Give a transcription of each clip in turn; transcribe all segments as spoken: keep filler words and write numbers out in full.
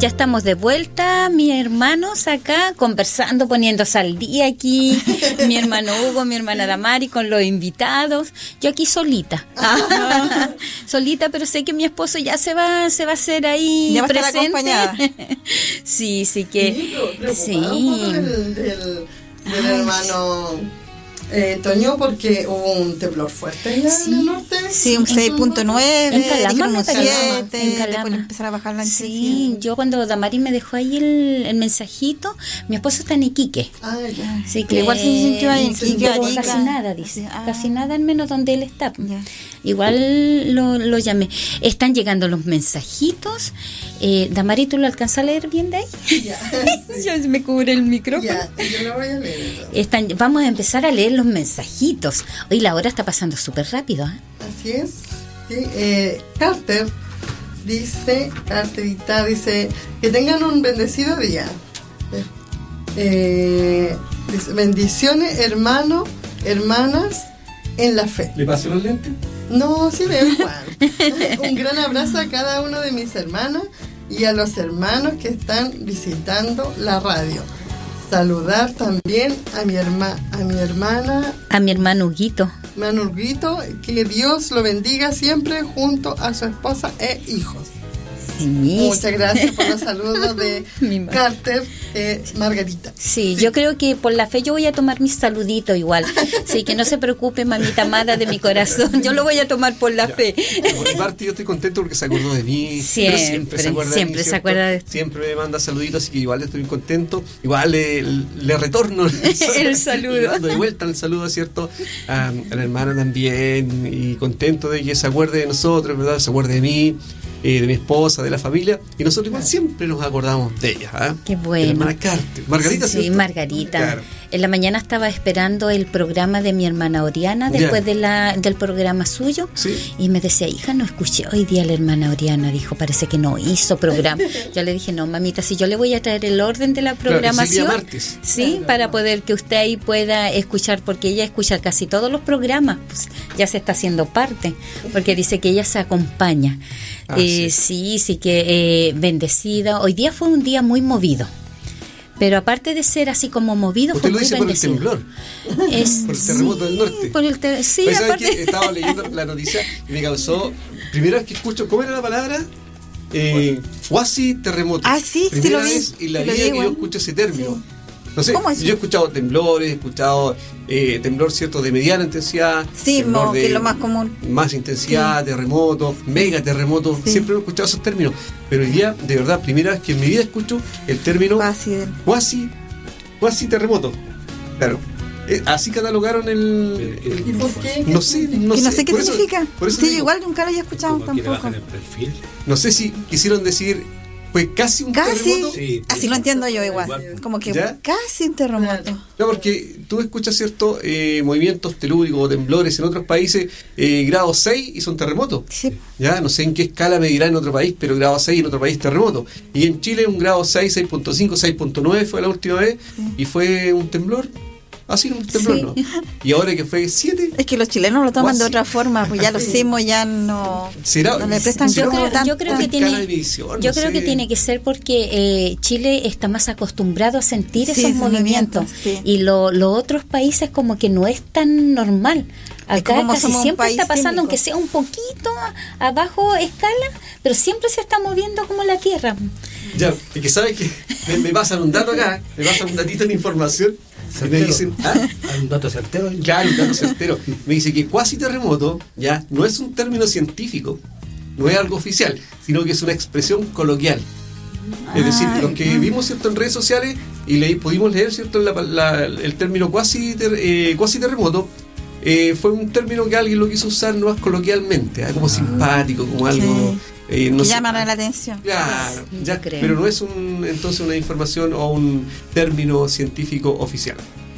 Ya estamos de vuelta, mis hermanos acá conversando, poniéndose al día aquí, mi hermano Hugo, mi hermana Damari con los invitados, yo aquí solita, solita, pero sé que mi esposo ya se va, se va a hacer ahí ya va presente. A estar acompañada. sí, sí que, Sí, pero sí. del, del, del hermano eh, Toño, porque hubo un temblor fuerte allá Sí. en el norte. Sí, un seis punto nueve, En Calama, dijeron un me parece. siete, En Calama. después empezar a bajar la Sí, yo cuando Damari me dejó ahí el, el mensajito, mi esposo está en Iquique. Ah, ya. Así Que igual se sintió ahí en se Iquique, sintió Arica. casi nada, dice. Ah. Casi nada, al menos donde él está. Ya. Igual lo, lo llamé. Están llegando los mensajitos. Eh, Damari, ¿tú lo alcanzas a leer bien de ahí? Ya, sí. Ya se me cubre el micrófono. Ya, yo lo voy a leer. Entonces. Están, vamos a empezar a leer los mensajitos. Hoy la hora está pasando súper rápido. ¿eh? Así es. Sí, eh, Carter dice, Carterita dice, que tengan un bendecido día. Eh, dice, bendiciones, hermanos, hermanas, en la fe. ¿Le pasó los lentes? No, sí veo igual. Un gran abrazo a cada uno de mis hermanas y a los hermanos que están visitando la radio. Saludar también a mi herma, a mi hermana A mi hermano Huguito. Manurguito, que Dios lo bendiga siempre junto a su esposa e hijos. Sí, Muchas gracias por los saludos de Mi ma- Carter, eh, Margarita. Sí, yo creo que por la fe yo voy a tomar mis saluditos igual. Sí, que no se preocupe, mamita amada de mi corazón. Yo lo voy a tomar por la Ya. fe. Por mi parte, yo estoy contento porque se acordó de mí. Siempre, pero siempre se acuerda siempre de mí, se ¿cierto? acuerda de- Siempre me manda saluditos, así que igual estoy contento. Igual le, le retorno El saludo. Le mando de vuelta el saludo, ¿cierto? A, a la hermana también. Y contento de que se acuerde de nosotros, ¿verdad? Se acuerde de mí, eh, de mi esposa, de la familia. Y nosotros igual siempre nos acordamos de ella. ¿eh? Qué bueno. De la hermana Carter. Margarita, Sí, ¿cierto? Margarita. Claro. En la mañana estaba esperando el programa de mi hermana Oriana después Ya. de la, del programa suyo. Sí. Y me decía, hija, no escuché hoy día a la hermana Oriana. Dijo, parece que no hizo programa. Yo le dije, no, mamita, si yo le voy a traer el orden de la Claro, programación. ese día martes. Sí, para poder que usted ahí pueda escuchar, porque ella escucha casi todos los programas. Pues ya se está haciendo parte, porque dice que ella se acompaña. Ah, Eh, sí, sí que eh, bendecida. Hoy día fue un día muy movido. Pero aparte de ser así como movido, Usted fue lo muy dice por el bendecido. temblor. Es- Por el terremoto del norte. Sí, por el te- sí, Pues, ¿sabes aparte. qué? Estaba leyendo la noticia y me causó. Primera vez que escucho, ¿cómo era la palabra? Eh, cuasi terremoto. Ah, sí, sí Primera lo vi, vez en la sí lo vida vi que igual. yo escucho ese término. Sí. No sé, ¿Cómo es? yo he escuchado temblores, he escuchado eh, temblor cierto de mediana intensidad, Sí, temblor mo, que es lo más común. más intensidad, terremotos, mega terremotos, Sí. siempre he escuchado esos términos, pero hoy día, de verdad, primera vez que en mi vida escucho el término Fácil. cuasi, cuasi terremoto. Claro. Eh, así catalogaron el, el- ¿Y por qué? no sé, no que sé, no sé qué por eso- significa. por eso Sí, digo, igual nunca lo había escuchado Como que le tampoco. bajan el perfil. no sé si quisieron decir fue casi un Casi, terremoto. Sí. así lo entiendo yo igual. Igual. Como que ¿Ya? casi un terremoto. No, porque tú escuchas ciertos eh, movimientos telúricos o temblores en otros países, eh, grado seis y son terremotos. Sí. Ya, no sé en qué escala me dirá en otro país, pero grado seis en otro país terremoto. Y en Chile un grado seis, seis punto cinco, seis punto nueve fue la última vez y fue un temblor. Así un temblor, Sí. ¿no? Y ahora que fue siete, Es que los chilenos lo toman de Cuasi. otra forma, pues ya los sismos ya no, será. no le prestan será Yo como creo, tanto. yo creo que escala tiene, de medición, yo no creo sé. que tiene que ser porque eh, Chile está más acostumbrado a sentir Sí, esos esos movimientos, movimientos, sí. y lo- los otros países como que no es tan normal. Acá como casi somos un siempre país está pasando, sísmico. aunque sea un poquito a- abajo escala, pero siempre se está moviendo como la tierra. Ya, y que sabes que me, me pasan un dato acá, me pasan un datito de información y me Certero. dicen, ¿ah? Hay un dato certero. Claro, un dato certero. Me dice que cuasi terremoto ya no es un término científico, no es algo oficial, sino que es una expresión coloquial. Es decir, Ah, los que vimos cierto en redes sociales y leí, pudimos leer cierto la- la- el término cuasi, ter- eh, cuasi terremoto, eh, fue un término que alguien lo quiso usar no más coloquialmente, ¿ah? Como simpático, como algo. eh, no que sé. llaman a la atención. Claro, Yo ya, creo. pero no es un, entonces una información o un término científico oficial.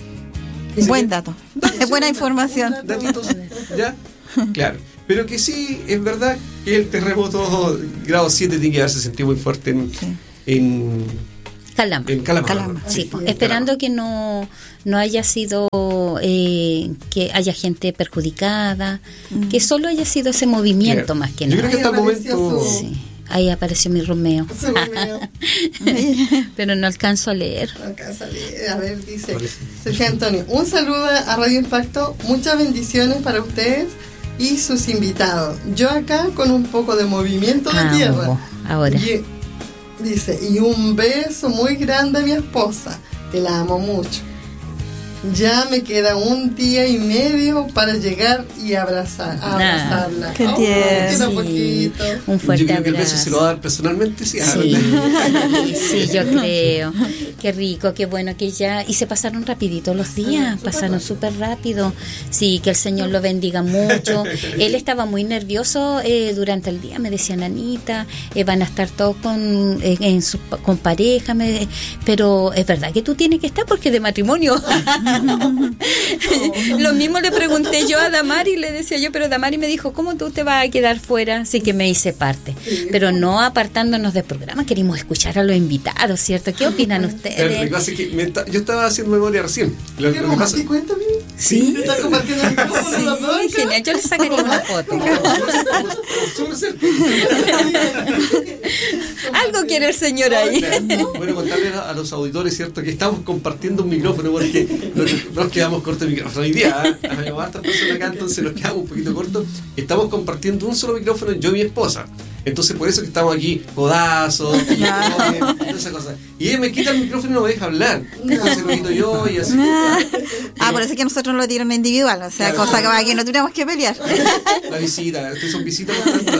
Buen dato. Es buena información. Datitos, ¿ya? Claro. Pero que sí, es verdad que el terremoto grado siete tiene que haberse sentido muy fuerte en, Sí. en, Calama. en Calama. Calama. Sí, Sí, pues, en esperando que no no haya sido eh, que haya gente perjudicada, que solo haya sido ese movimiento Claro. más que Yo nada. creo que hasta el Ay, apareció momento. su- Sí. Ahí apareció mi Romeo. Sí, Romeo. Pero no alcanzo a leer. No alcanzo a leer. A ver, dice Sergio Antonio. Un saludo a Radio Impacto. Muchas bendiciones para ustedes y sus invitados. Yo acá con un poco de movimiento de Ah, tierra. Hugo, ahora. Y, dice, y un beso muy grande a mi esposa, que la amo mucho. Ya me queda un día y medio para llegar y abrazar, a abrazarla. Qué Oh, tierno. queda Sí, poquito. un fuerte Yo creo que el abrazo. beso se lo va a dar personalmente, sí. Sí, sí, yo creo. Qué rico, qué bueno que ya... Y se pasaron rapidito los días, pasaron súper rápido. Sí, que el Señor lo bendiga mucho. Él estaba muy nervioso eh, durante el día, me decía, Nanita, eh, van a estar todos con, eh, en su, con pareja, me, pero es verdad que tú tienes que estar porque de matrimonio. Lo mismo le pregunté yo a Damari, le decía yo, pero Damari me dijo, ¿cómo tú te vas a quedar fuera? Así que me hice parte, pero no apartándonos del programa, queremos escuchar a los invitados, ¿cierto? ¿Qué opinan Lo que ustedes? pasa es que me está- yo estaba haciendo memoria recién. Lo, ¿Qué lo que pasa, romántico, cuéntame? Sí. ¿Estás compartiendo el micrófono Sí, los dos acá? genial, yo le sacaría una foto. Súper cerca. Algo quiere el señor ahí. Bueno, contarles a, a los auditores, ¿cierto? Que estamos compartiendo un micrófono porque nos, nos quedamos cortos de micrófono. Hoy día, ¿eh? Hay hartas personas acá, entonces nos quedamos un poquito cortos. Estamos compartiendo un solo micrófono, yo y mi esposa. Entonces, por eso que estamos aquí, codazos, y todas esas cosas. Y ella me quita el micrófono y no me deja hablar. Entonces lo quito yo y así. Ah, por eso es que nosotros lo dieron individual, o sea, Claro. cosa que para que no tuviéramos que pelear. La visita, ustedes son visitas.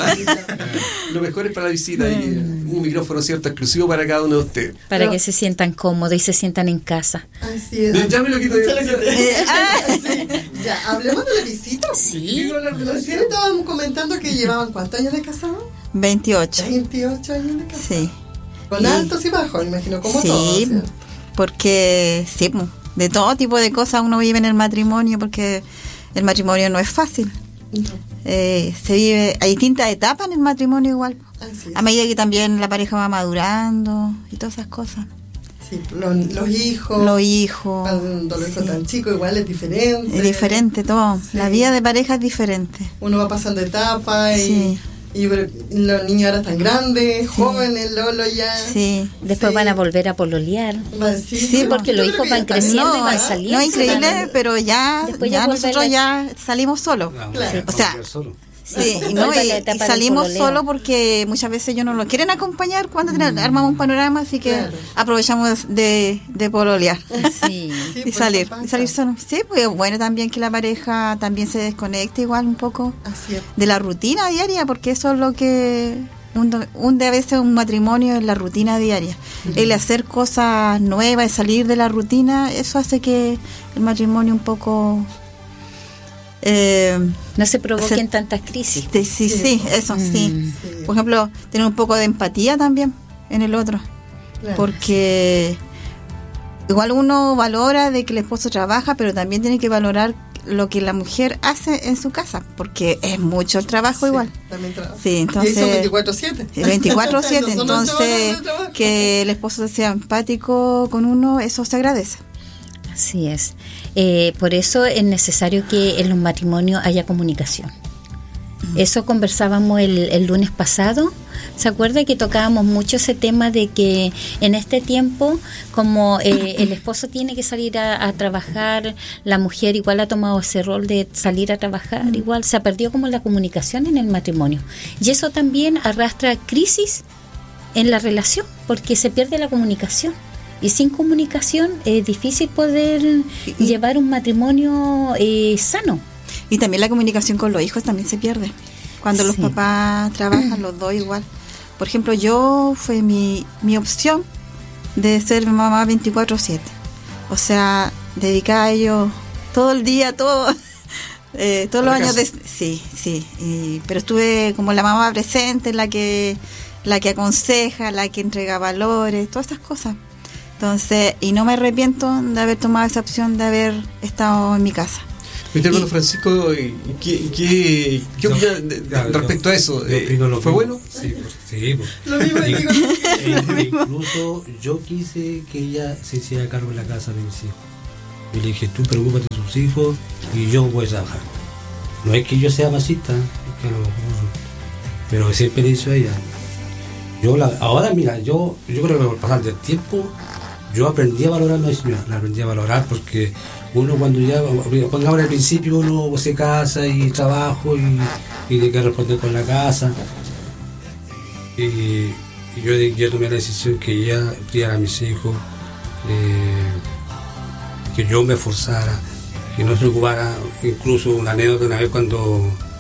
Lo mejor es para la visita. Y un micrófono, ¿cierto? Exclusivo para cada uno de ustedes. Para que se sientan cómodos y se sientan en casa. Así es. Ya me lo quito yo. Ya lo quité. Sí. Ya, hablemos de la visita. Sí. Quiero hablar de la Recién visita. estábamos comentando que llevaban ¿cuántos años de casados? veintiocho. veintiocho años de casados. Sí. Con Y- altos y bajos, me imagino, como Sí, todos. ¿cierto? porque sí, po, de todo tipo de cosas uno vive en el matrimonio, porque el matrimonio no es fácil. No. Eh, se vive, hay distintas etapas en el matrimonio igual, Así es. a medida que también la pareja va madurando y todas esas cosas. Sí, los, los hijos. Los hijos. Cuando los hijos sí. tan chicos, igual es diferente. Es diferente todo. Sí. La vida de pareja es diferente. Uno va pasando etapas y, Sí. y los niños ahora están grandes, jóvenes, Lolo ya. Sí. Después Sí. van a volver a pololear. Va- Sí, Sí, porque yo los creo hijos que van ya está creciendo bien. y van no, saliendo. no es increíble, Van- pero ya, Después ya ya vuelve nosotros la- ya salimos solos. Claro. O sea, Sí, y, no, Vuelve y, la etapa y del salimos pololeo. solo porque muchas veces ellos no lo quieren acompañar cuando tenemos- armamos un panorama, así que Claro. aprovechamos de, de pololear Sí. Sí, y pues, salir, eso pasa. y salir solo. Sí, pues es bueno también que la pareja también se desconecte igual un poco Así es. de la rutina diaria, porque eso es lo que hunde, hunde a veces un matrimonio en la rutina diaria. El hacer cosas nuevas, el salir de la rutina, eso hace que el matrimonio un poco... Eh, No se provoquen Hacer- tantas crisis. Sí, sí, sí, eso sí. Mm. Sí. Por ejemplo, tener un poco de empatía también en el otro, Claro. porque igual uno valora de que el esposo trabaja, pero también tiene que valorar lo que la mujer hace en su casa, porque es mucho el trabajo Sí, igual. también trabaja. Sí, entonces- Y son veinticuatro siete. veinticuatro siete, No son ocho horas entonces de trabajo. que el esposo sea empático con uno, eso se agradece. Así es. Eh, por eso es necesario que en los matrimonios haya comunicación. Eso conversábamos el, el lunes pasado. ¿Se acuerda que tocábamos mucho ese tema de que en este tiempo, como eh, el esposo tiene que salir a, a trabajar, la mujer igual ha tomado ese rol de salir a trabajar, igual se ha perdido como la comunicación en el matrimonio. Y eso también arrastra crisis en la relación, porque se pierde la comunicación. Y sin comunicación es difícil poder Y- llevar un matrimonio eh, sano. Y también la comunicación con los hijos también se pierde. Cuando los Sí. papás trabajan, los dos igual. Por ejemplo, yo fue mi, mi opción de ser mamá veinticuatro siete. O sea, dedicada a ellos todo el día, todo, eh, todos A los la años de... casa. Sí, sí. y- pero estuve como la mamá presente, la que, la que aconseja, la que entrega valores, todas esas cosas. Entonces, y no me arrepiento de haber tomado esa opción de haber estado en mi casa. Viste, hermano Y- Francisco, ¿qué, qué, qué Yo- opina de- claro, respecto yo- a eso? yo Eh, opino lo ¿Fue mismo. bueno? Sí, pues, sí, pues. Lo mismo Y- digo. e incluso yo quise que ella se hiciera cargo de la casa de mis hijos. Yo le dije, tú preocúpate de tus hijos y yo voy a trabajar. No es que yo sea machista, que lo- pero siempre le he dicho a ella, Yo la, ahora, mira, yo, yo creo que por pasar del tiempo, yo aprendí a valorar a mi señora, la aprendí a valorar porque uno cuando ya, pongamos al principio, uno se casa y trabajo y, y tiene que responder con la casa. Y, y yo, yo tomé la decisión que ella criara a mis hijos, eh, que yo me esforzara, que no se preocupara. Incluso una anécdota una vez cuando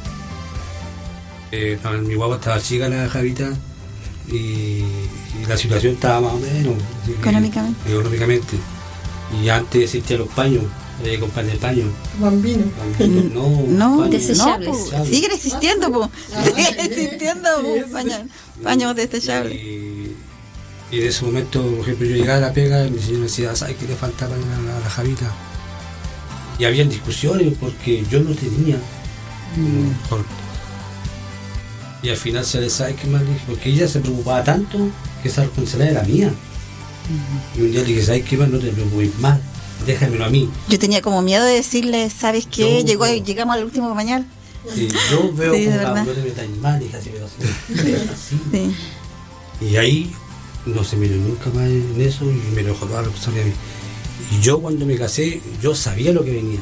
eh, mi guagua estaba chica, la Javita, y, y la situación estaba más o menos económicamente. Y, económicamente. Y antes existían los paños, había que comprar el paño. Bambino. Bambino, no, No, paños. desechables. no, po, siguen existiendo, po. Siguen existiendo po, paños, paños desechables. Y, y en ese momento, por ejemplo, yo llegaba a la pega y mi señor decía, ¿sabes qué le faltaba a la, a la Javita? Y habían discusiones porque yo no tenía. Mm. Por, y al final se le sabe qué más dije, porque ella se preocupaba tanto que esa responsabilidad era mía. Mm. Y un día le dije, ¿sabes qué más? No te preocupes más, déjamelo a mí. Yo tenía como miedo de decirle, ¿sabes qué? Yo, Llegó, yo, llegamos al último pañal. Y yo veo Sí, como de la, verdad. no te metas mal, hija, así, pero así, así. Sí. Y ahí no se miró nunca más en eso y me dejó toda la responsabilidad a mí. Y yo cuando me casé, yo sabía lo que venía.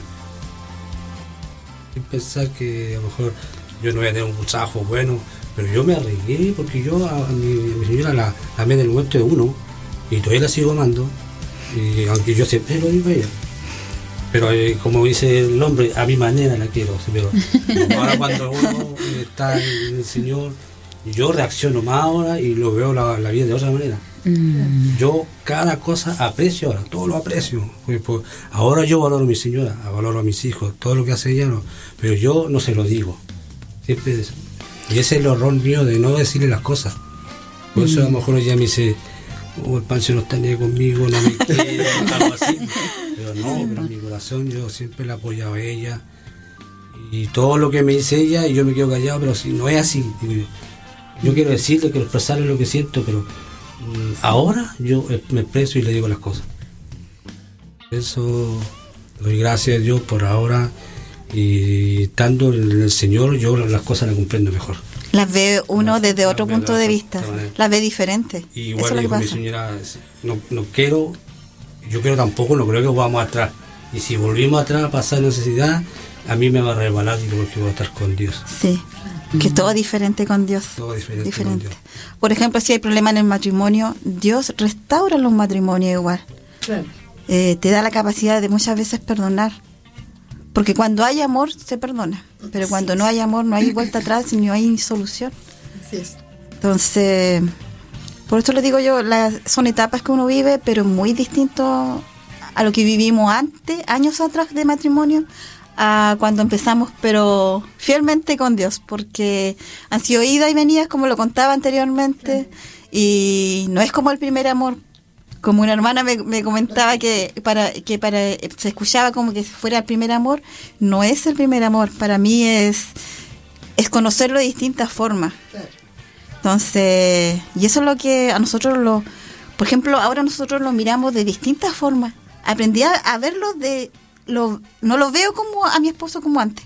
Sin pensar que a lo mejor yo no voy a tener un trabajo bueno, pero yo me arriesgué porque yo a mi, a mi señora la, la amé en el momento de uno y todavía la sigo amando, y aunque yo siempre lo digo a ella. Pero eh, como dice el hombre, a mi manera la quiero. Pero ahora cuando uno está en el Señor, yo reacciono más ahora y lo veo la, la vida de otra manera. Mm. Yo cada cosa aprecio ahora, todo lo aprecio. Pues, pues, ahora yo valoro a mi señora, valoro a mis hijos, todo lo que hace ella, no, pero yo no se lo digo. Siempre es, y ese es el horror mío de no decirle las cosas. Por eso mm. a lo mejor ella me dice, oh, el Pancho no está ni conmigo, no me quiere, algo así. Pero no, pero en mi corazón yo siempre la apoyaba a ella. Y todo lo que me dice ella, y yo me quedo callado, pero si no es así. Digo, yo quiero decirle, quiero expresarle lo que siento, pero mm, ahora yo me expreso y le digo las cosas. Eso, doy gracias a Dios por ahora, y estando en el Señor, yo las cosas las comprendo mejor. Las ve uno Las- desde las otro ve punto de de otra- vista, otra manera. las ve diferente. Y Eso igual es lo le que dijo mi pasa. señora, no, no quiero, yo quiero tampoco, no creo que vamos atrás. Y si volvimos atrás a pasar necesidad, a mí me va a resbalar y porque voy a estar con Dios. Sí, que es todo diferente con Dios. Todo diferente, Diferente. con Dios. Por ejemplo, si hay problema en el matrimonio, Dios restaura los matrimonios igual. Claro. Eh, te da la capacidad de muchas veces perdonar. Porque cuando hay amor, se perdona. Pero cuando no hay amor, no hay vuelta atrás y no hay solución. Así es. Entonces, por eso le digo yo, las, son etapas que uno vive, pero muy distinto a lo que vivimos antes, años atrás de matrimonio, a cuando empezamos, pero fielmente con Dios, porque han sido idas y venidas, como lo contaba anteriormente, y no es como el primer amor. Como una hermana me, me comentaba que para que para se escuchaba como que fuera el primer amor, no es el primer amor, para mí es es conocerlo de distintas formas. Claro. Entonces, y eso es lo que a nosotros lo, por ejemplo, ahora nosotros lo miramos de distintas formas. Aprendí a, a verlo de lo no lo veo como a mi esposo como antes.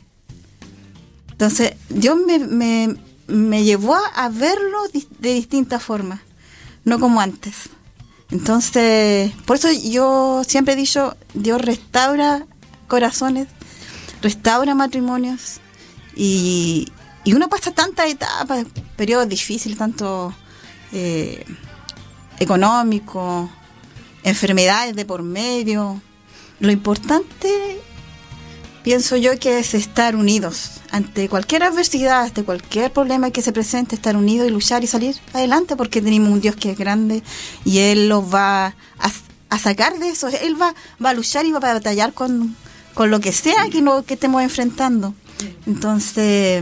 Entonces, Dios me, me, me llevó a, a verlo di- de distintas formas, no como antes. Entonces, por eso yo siempre he dicho, Dios restaura corazones, restaura matrimonios, y, y uno pasa tantas etapas, periodos difíciles, tanto eh, económicos, enfermedades de por medio. Lo importante, pienso yo, que es estar unidos ante cualquier adversidad, ante cualquier problema que se presente, estar unidos y luchar y salir adelante, porque tenemos un Dios que es grande y Él los va a, a sacar de eso. Él va, va a luchar y va a batallar con, con lo que sea que, no, que estemos enfrentando. Entonces,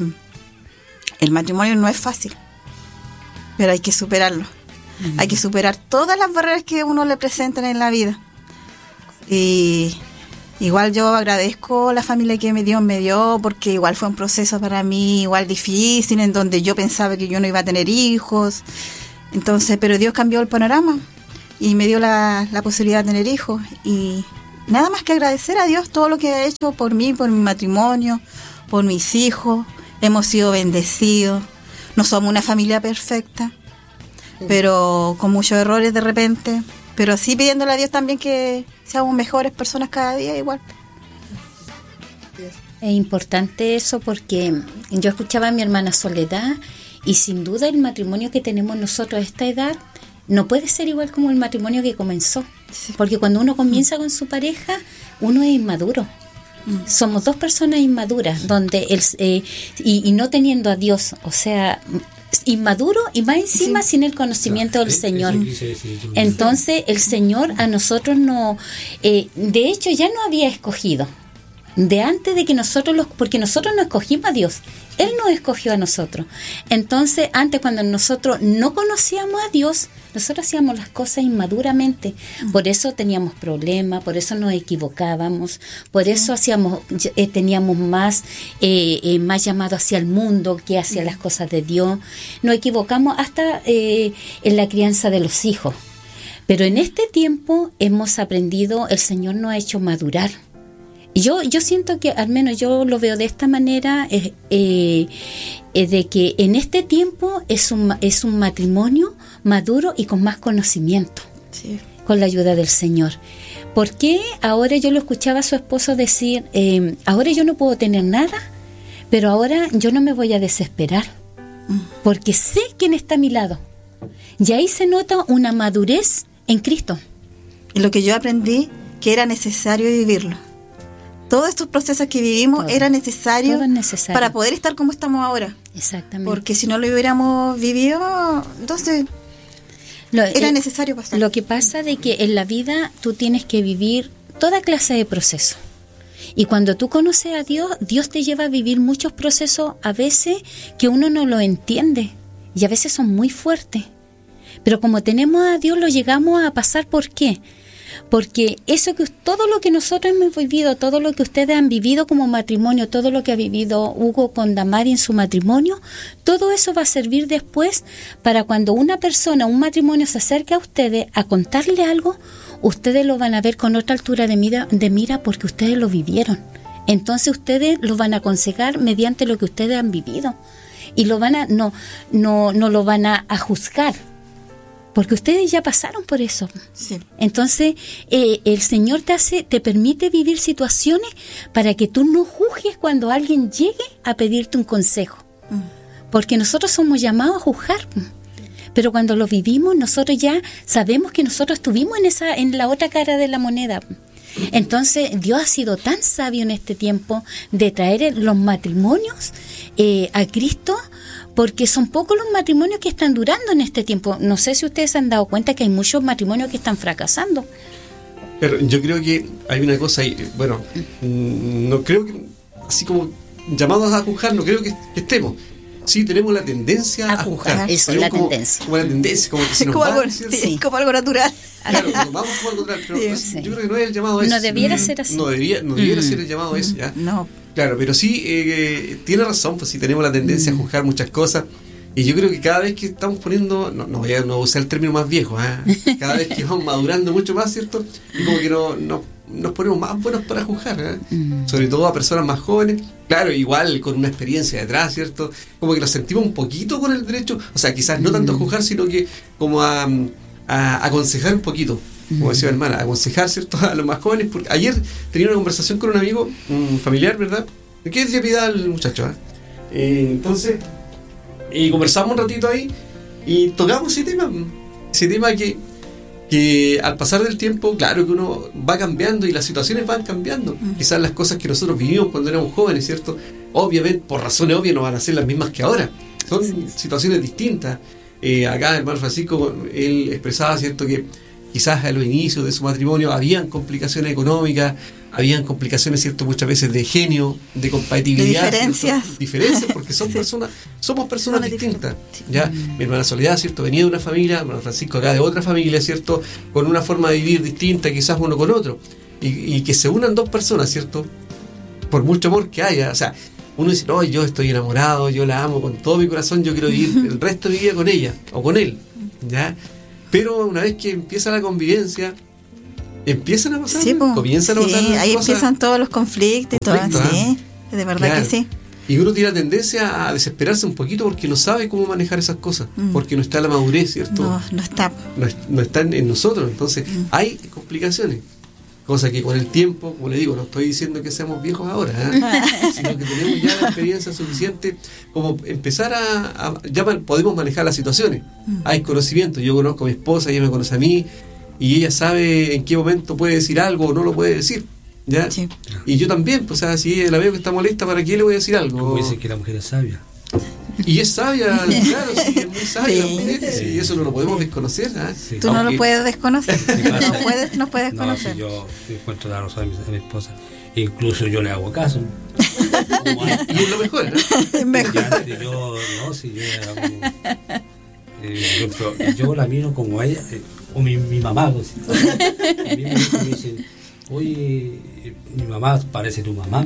el matrimonio no es fácil, pero hay que superarlo. Uh-huh. Hay que superar todas las barreras que uno le presentan en la vida. Y igual yo agradezco la familia que me dio, me dio, porque igual fue un proceso para mí igual difícil, en donde yo pensaba que yo no iba a tener hijos. Entonces, pero Dios cambió el panorama y me dio la, la posibilidad de tener hijos. Y nada más que agradecer a Dios todo lo que ha hecho por mí, por mi matrimonio, por mis hijos. Hemos sido bendecidos. No somos una familia perfecta, pero con muchos errores de repente. Pero sí pidiéndole a Dios también que seamos mejores personas cada día igual. Es importante eso porque yo escuchaba a mi hermana Soledad y sin duda el matrimonio que tenemos nosotros a esta edad no puede ser igual como el matrimonio que comenzó. Sí. Porque cuando uno comienza con su pareja, uno es inmaduro. Mm. Somos dos personas inmaduras, donde el, eh, y, y no teniendo a Dios, o sea, inmaduro y más encima sí. sin el conocimiento del Señor. Entonces el Señor a nosotros no, eh, de hecho ya no había escogido. De antes de que nosotros los, porque nosotros no escogimos a Dios, Él nos escogió a nosotros. Entonces, antes cuando nosotros no conocíamos a Dios, nosotros hacíamos las cosas inmaduramente. Por eso teníamos problemas, por eso nos equivocábamos, por eso hacíamos, eh, teníamos más, eh, eh, más llamado hacia el mundo que hacia las cosas de Dios. Nos equivocamos hasta eh, en la crianza de los hijos. Pero en este tiempo hemos aprendido, el Señor nos ha hecho madurar. Yo yo siento que, al menos yo lo veo de esta manera, eh, eh, eh, de que en este tiempo es un, es un matrimonio maduro y con más conocimiento, sí. con la ayuda del Señor. Porque ahora yo lo escuchaba a su esposo decir, eh, ahora yo no puedo tener nada, pero ahora yo no me voy a desesperar, porque sé quién está a mi lado. Y ahí se nota una madurez en Cristo. Y lo que yo aprendí, que era necesario vivirlo. Todos estos procesos que vivimos todo, era necesario, todo es necesario para poder estar como estamos ahora. Exactamente. Porque si no lo hubiéramos vivido, entonces lo, era eh, necesario pasar. Lo que pasa de que en la vida tú tienes que vivir toda clase de procesos. Y cuando tú conoces a Dios, Dios te lleva a vivir muchos procesos a veces que uno no lo entiende. Y a veces son muy fuertes. Pero como tenemos a Dios, lo llegamos a pasar. ¿Por qué? Porque eso que todo lo que nosotros hemos vivido, todo lo que ustedes han vivido como matrimonio, todo lo que ha vivido Hugo con Damari en su matrimonio, todo eso va a servir después para cuando una persona, un matrimonio se acerque a ustedes a contarle algo, ustedes lo van a ver con otra altura de mira, de mira porque ustedes lo vivieron. Entonces ustedes lo van a aconsejar mediante lo que ustedes han vivido y lo van a no no no lo van a, a juzgar. Porque ustedes ya pasaron por eso. Sí. Entonces, eh, el Señor te hace, te permite vivir situaciones para que tú no juzgues cuando alguien llegue a pedirte un consejo. Mm. Porque nosotros somos llamados a juzgar. Pero cuando lo vivimos, nosotros ya sabemos que nosotros estuvimos en esa, en la otra cara de la moneda. Entonces, Dios ha sido tan sabio en este tiempo de traer los matrimonios eh, a Cristo, porque son pocos los matrimonios que están durando en este tiempo. No sé si ustedes se han dado cuenta que hay muchos matrimonios que están fracasando. Pero yo creo que hay una cosa ahí, bueno, no creo que, así como llamados a juzgar, no creo que, que estemos. Sí, tenemos la tendencia a, a juzgar. Eso es la como, tendencia. Como la tendencia, como que se nos como, va, algo, sí, como algo natural. Claro, nos vamos como algo natural, pero sí, no, sí. yo creo que no es el llamado a eso. No debiera ser así. No debiera, no debiera mm. ser el llamado a eso, ¿ya? No. Claro, pero sí, eh, tiene razón, pues sí tenemos la tendencia mm. a juzgar muchas cosas. Y yo creo que cada vez que estamos poniendo, no, no voy a no usar el término más viejo, ¿eh? Cada vez que vamos madurando mucho más, ¿cierto? Y como que no, no, nos ponemos más buenos para juzgar, ¿eh? Mm. Sobre todo a personas más jóvenes. Claro, igual con una experiencia detrás, ¿cierto? Como que nos sentimos un poquito con el derecho, o sea, quizás no tanto a juzgar, sino que como a, a aconsejar un poquito. Como decía mi hermana, aconsejar, ¿cierto?, a los más jóvenes. Porque ayer tenía una conversación con un amigo, un familiar, ¿verdad? ¿De qué día pida el muchacho? ¿eh? Eh, entonces, y conversamos un ratito ahí y tocamos ese tema. Ese tema que, que al pasar del tiempo, claro que uno va cambiando y las situaciones van cambiando. Mm. Quizás las cosas que nosotros vivimos cuando éramos jóvenes, ¿cierto? Obviamente, por razones obvias, no van a ser las mismas que ahora. Son sí. situaciones distintas. Eh, acá el hermano Francisco, él expresaba, ¿cierto?, que quizás a los inicios de su matrimonio habían complicaciones económicas, habían complicaciones, ¿cierto?, muchas veces de genio, de compatibilidad. De diferencias. ¿cierto? Diferencias, porque son sí. personas, somos personas no, distintas. Sí. ¿Ya? Mm. Mi hermana Soledad, ¿cierto?, venía de una familia, mi hermano Francisco acá de otra familia, ¿cierto?, con una forma de vivir distinta, quizás uno con otro. Y, y que se unan dos personas, ¿cierto?, por mucho amor que haya. O sea, uno dice, no, yo estoy enamorado, yo la amo con todo mi corazón, yo quiero vivir el resto de mi vida con ella, o con él. ¿Ya? Pero una vez que empieza la convivencia, empiezan a pasar, sí, pues, comienzan a sí, pasar ahí cosas, empiezan todos los conflictos y todo, sí, ¿eh? De verdad claro. que sí. Y uno tiene la tendencia a desesperarse un poquito porque no sabe cómo manejar esas cosas, Mm. porque no está la madurez, ¿cierto? No, no está. No, es- no está en, en nosotros, entonces Mm. hay complicaciones. Cosa que con el tiempo, como le digo, no estoy diciendo que seamos viejos ahora, ¿eh? sino que tenemos ya la experiencia suficiente como empezar a, a- ya man- podemos manejar las situaciones. Hay conocimiento, yo conozco a mi esposa, ella me conoce a mí, y ella sabe en qué momento puede decir algo o no lo puede decir. ¿Ya? Sí. Y yo también, pues, o sea, si la veo que está molesta, ¿para qué le voy a decir algo? Como dicen que la mujer es sabia. Y es sabia, claro, sí, es muy sabia Sí. la mujer, sí, eso no lo podemos desconocer. ¿eh? Sí. Tú no Aunque- lo puedes desconocer. ¿Qué pasa? No puedes, no puedes No, conocer. si yo encuentro la razón a mi, a mi esposa. Incluso yo le hago caso. Como antes. Y es lo mejor, ¿eh? Mejor. Y antes yo, no, si yo era como, eh, por ejemplo, yo la miro como ella, eh, o mi, mi mamá, pues, a mí me dicen, me dicen, oye, mi mamá parece tu mamá.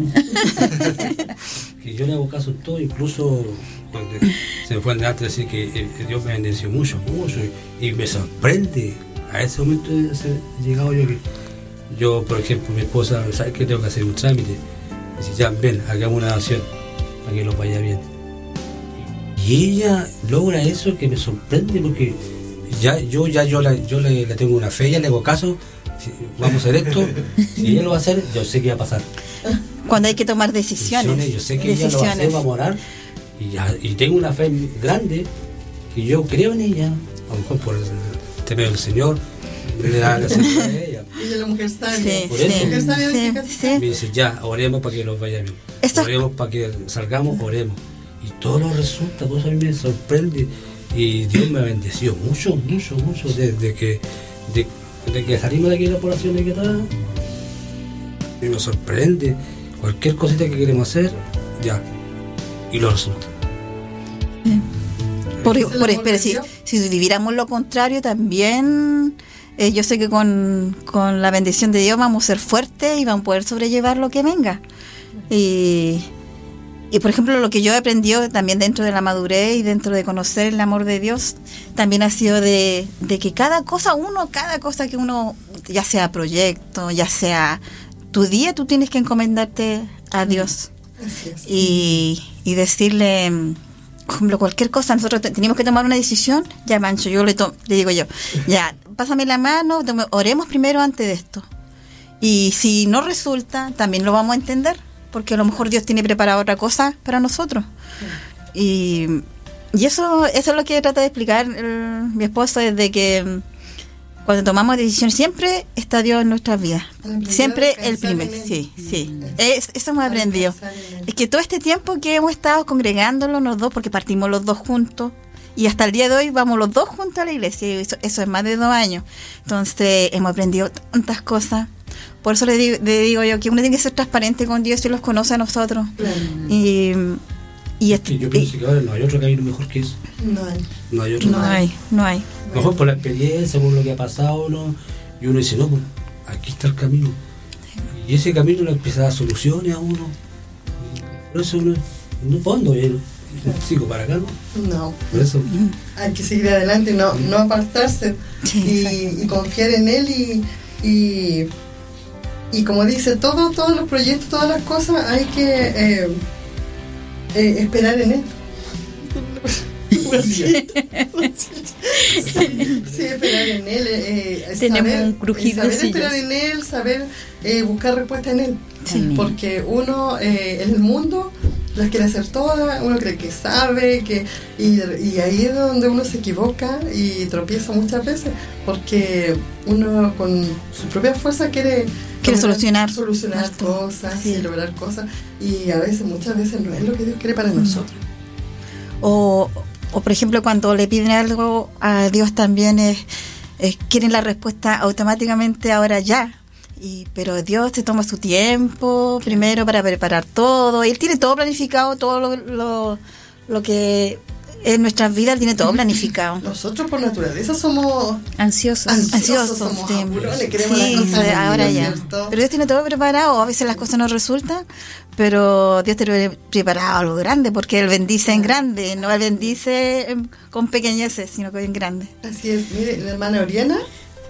Que yo le hago caso en todo, incluso cuando se me fue el arte decir que eh, Dios me bendeció mucho, mucho, y, y me sorprende. A ese momento he he llegado yo que, yo, por ejemplo, mi esposa, ¿sabe que tengo que hacer un trámite? Dice, ya, ven, hagamos una oración para que los vaya bien. Y ella logra eso que me sorprende porque ya yo ya yo, la, yo le, le tengo una fe, ya le hago caso, si vamos a hacer esto, si ella lo va a hacer, yo sé que va a pasar. Cuando hay que tomar decisiones. Yo sé que ella lo va a hacer, va a morar, y, ya, y tengo una fe grande que yo creo en ella, a lo mejor por el tema del Señor, le da la seguridad a ella. Ella es la mujer sabia. Sí, Por eso. sí, Mujer sabia de sí, qué sí. Me dice, ya, oremos para que los vaya bien. Esto- Oremos para que salgamos, oremos. Y todo lo resulta, por eso a mí me sorprende. Y Dios me bendeció mucho, mucho, mucho desde que, de, de que salimos de aquí de la población de Quetada. Y me sorprende. Cualquier cosita que queremos hacer, ya. Y lo resulta. Por, Ese es el por amor de pero si, Dios. si viviéramos lo contrario también, eh, yo sé que con, con la bendición de Dios vamos a ser fuertes y vamos a poder sobrellevar lo que venga. Y, y por ejemplo, lo que yo he aprendido también dentro de la madurez y dentro de conocer el amor de Dios, también ha sido de, de que cada cosa, uno, cada cosa que uno, ya sea proyecto, ya sea tu día, tú tienes que encomendarte a Dios. Así es. y, y decirle, mm, por ejemplo, cualquier cosa, nosotros te- tenemos que tomar una decisión, ya Mancho, yo le, to- le digo yo, ya, pásame la mano, tome- oremos primero antes de esto. Y si no resulta, también lo vamos a entender, porque a lo mejor Dios tiene preparado otra cosa para nosotros. Y, y eso, eso es lo que trata de explicar eh, mi esposo, desde que mm, cuando tomamos decisiones, siempre está Dios en nuestras vidas. Aprender Siempre a el descansar primer, en Él. sí, sí. Mm. Es, eso hemos A aprendido. descansar en Él. Es que todo este tiempo que hemos estado congregándonos los dos, porque partimos los dos juntos, y hasta el día de hoy vamos los dos juntos a la iglesia, y eso, eso es más de dos años. Entonces hemos aprendido tantas cosas. Por eso le digo, le digo yo que uno tiene que ser transparente con Dios y los conoce a nosotros. Claro. Y, y, Es que yo pienso que ahora no hay otro camino mejor que eso. No hay. No hay otro. no hay, no hay. A lo mejor por la experiencia, por lo que ha pasado, ¿no? Y uno dice, no, pues aquí está el camino. Y ese camino le empieza a dar soluciones a uno. Y por eso uno, no puedo ir, sigo para acá, ¿no? No. Por eso, Hay que seguir adelante, no, no apartarse Sí, y, y confiar en Él y, y, y como dice, todo, todos los proyectos, todas las cosas hay que eh, eh, esperar en Él. Sí, esperar en Él. Eh, Tenemos saber, un crujir de saber sillas. esperar en Él, saber eh, buscar respuesta en Él. Sí. Porque uno eh, en el mundo las quiere hacer todas, uno cree que sabe, que y, y ahí es donde uno se equivoca y tropieza muchas veces, porque uno con su propia fuerza quiere Quiere lograr- solucionar. solucionar Todo. cosas Sí. y lograr cosas, y a veces, muchas veces no es lo que Dios quiere para nosotros. O, o por ejemplo, cuando le piden algo a Dios también es, es- quieren la respuesta automáticamente ahora ya. Y, pero Dios se toma su tiempo primero para preparar todo. Él tiene todo planificado, todo lo, lo, lo que en nuestras vidas tiene todo planificado. Nosotros por naturaleza somos Ansiosos. ansiosos, Ansiosos, somos sí. apurones, queremos Sí, las cosas sí, ahora rápido, ya. ¿cierto? Pero Dios tiene todo preparado. A veces las cosas no resultan, pero Dios tiene preparado algo grande, porque Él bendice en grande. No Él bendice en- con pequeñeces, sino que en grande. Así es, mire, la hermana Oriana,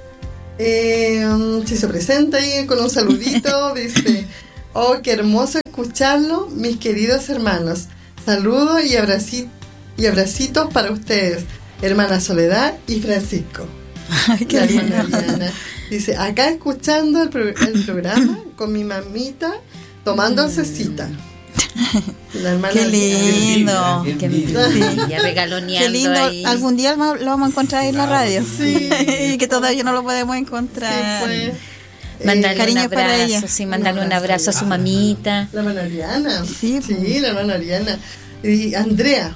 eh, si se presenta ahí con un saludito, dice, oh, qué hermoso escucharlo, mis queridos hermanos. Saludos y, abraci- y abracitos para ustedes, hermana Soledad y Francisco. Ay, qué La lindo. hermana Diana. Dice, acá escuchando el, pro- el programa con mi mamita tomando oncecita. La hermana Qué Diana. lindo. Qué Qué envidia. envidia, Qué regaloneando lindo. ahí. Algún día lo lo vamos a encontrar en la radio. Sí. Y que todavía no lo podemos Sí, encontrar. pues. Mandarle Eh, cariño un para abrazo, ella. sí, mandarle Un un abrazo. abrazo a su mamita. La hermana Ariana. Sí, Sí, la hermana Ariana. Y Andrea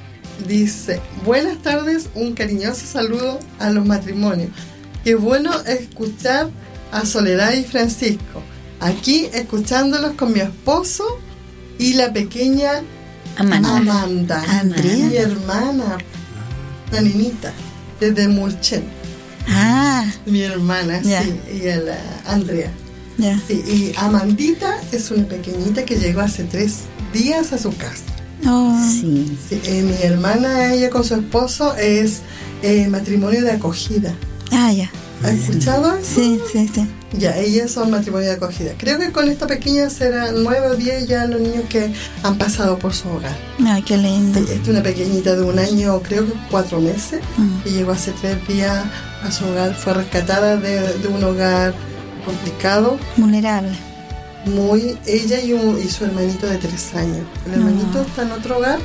dice, buenas tardes, un cariñoso saludo a los matrimonios. Qué bueno escuchar a Soledad y Francisco. Aquí escuchándolos con mi esposo y la pequeña Amanda. Amanda. Andrea. Mi hermana, la niñita, desde Mulchen. Ah, Mi hermana, Ya. sí, y la Andrea. ya. Sí, y Amandita es una pequeñita que llegó hace tres días a su casa. Oh, Sí. Sí, eh, mi hermana, ella con su esposo, es eh, matrimonio de acogida. Ah, ya. ¿Has escuchado eso? Sí, sí, sí. Ya, ellas son matrimonio de acogida. Creo que con esta pequeña serán nueve o diez ya los niños que han pasado por su hogar. Ay, qué lindo. Sí, esta es una pequeñita de un año, creo que cuatro meses, Mm. que llegó hace tres días a su hogar. Fue rescatada de, de un hogar complicado. Vulnerable. Muy, ella y, un- y su hermanito de tres años. El hermanito Ah. está en otro hogar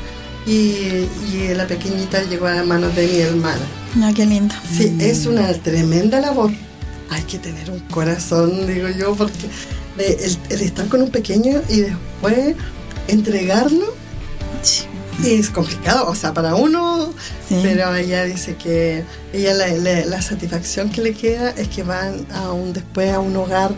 y, y la pequeñita llegó a las manos de mi hermana. No, qué lindo. Sí, es una tremenda labor. Hay que tener un corazón, digo yo, porque de- el, el estar con un pequeño y después entregarlo Sí. es complicado, o sea, para uno, Sí. pero ella dice que ella la, la- la satisfacción que le queda es que van a un, después a un hogar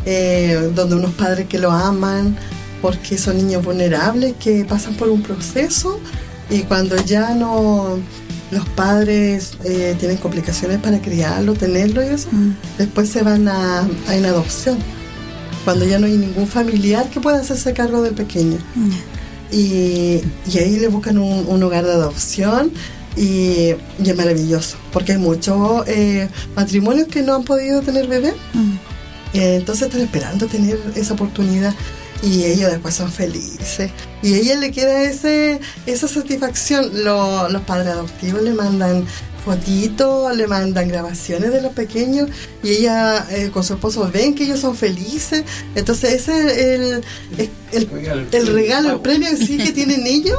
eh, donde unos padres que lo aman, porque son niños vulnerables que pasan por un proceso y cuando ya no los padres eh, tienen complicaciones para criarlo, tenerlo y eso, Mm. después se van a, a en adopción, cuando ya no hay ningún familiar que pueda hacerse cargo del pequeño. Ya. Y, y ahí le buscan un, un hogar de adopción y, y es maravilloso, porque hay muchos eh, matrimonios que no han podido tener bebé, Mm. eh, entonces están esperando tener esa oportunidad y ellos después son felices y a ella le queda ese esa satisfacción. Lo- los padres adoptivos le mandan fotitos, le mandan grabaciones de los pequeños y ella eh, con su esposo ven que ellos son felices, entonces ese es el, el, el, el regalo, el premio en sí que tienen ellos,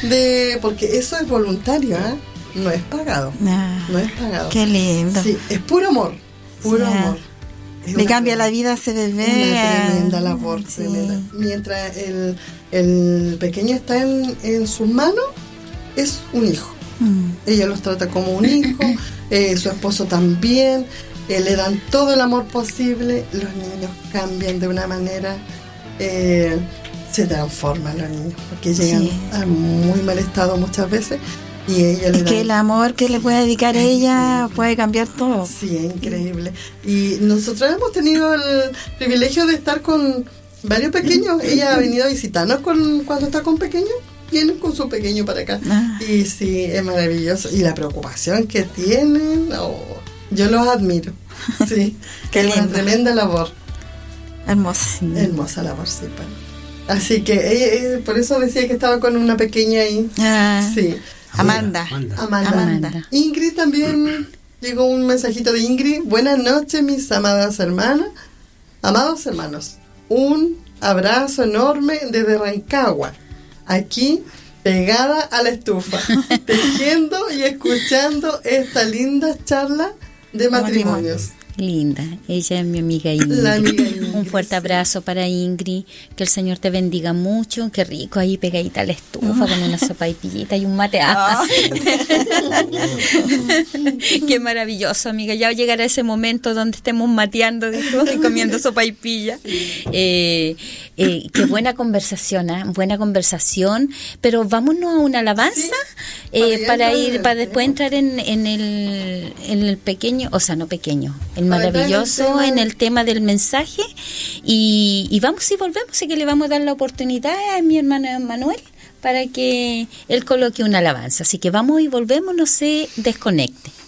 de porque eso es voluntario, ¿eh? No es pagado, Ah, no es pagado. qué lindo. Sí, es puro amor, puro Ya. amor. Es Le una cambia tremenda- la vida a ese bebé. una tremenda labor, Sí. tremenda. Mientras el, el pequeño está en, en sus manos, es un hijo. Mm. Ella los trata como un hijo, eh, su esposo también, eh, le dan todo el amor posible, los niños cambian de una manera, eh, se transforman los niños, porque llegan Sí. a muy mal estado muchas veces y ella le Es da... que el amor que le puede dedicar ella puede cambiar todo. Sí, es increíble. Y nosotros hemos tenido el privilegio de estar con varios pequeños. Ella ha venido a visitarnos con, cuando está con pequeños. Vienen con su pequeño para acá. Ah. Y sí, es maravilloso. Y la preocupación que tienen, oh, yo los admiro. Sí, Qué es una lindo. tremenda labor. Hermosa. Hermosa labor, sí. pa. Así que ella, eh, por eso decía que estaba con una pequeña ahí. Ah, Sí. Amanda. Amanda. Amanda. Amanda. Ingrid también llegó un mensajito de Ingrid. Buenas noches, mis amadas hermanas, amados hermanos. Un abrazo enorme desde Rancagua, aquí pegada a la estufa, tejiendo y escuchando esta linda charla de matrimonios. Linda, ella es mi amiga Ingrid. La amiga Ingrid, Un fuerte abrazo para Ingrid, que el Señor te bendiga mucho, qué rico ahí pegadita a la estufa con una sopa y pillita y un mate. Ah. Qué maravilloso, amiga, ya llegará ese momento donde estemos mateando, dijo, y comiendo sopa y pilla. Eh, eh, qué buena conversación, ¿eh? Buena conversación, pero vámonos a una alabanza Sí, eh, para para ya ir, entrar para en el después tema. entrar en, en, el, en el pequeño, o sea, no pequeño, el Para entrar en el maravilloso tema- en el tema del mensaje y, y vamos y volvemos, así que le vamos a dar la oportunidad a mi hermano Manuel para que él coloque una alabanza, así que vamos y volvemos, no se desconecte.